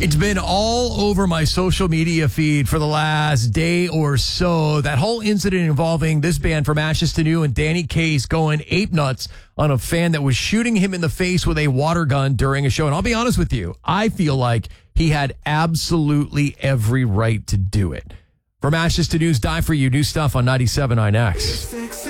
It's been all over my social media feed for the last day or so. That whole incident involving this band from Ashes to New and Danny Case going ape nuts on a fan that was shooting him in the face with a water gun during a show. And I'll be honest with you, I feel like he had absolutely every right to do it. From Ashes to New's Die For You, new stuff on 97.9X.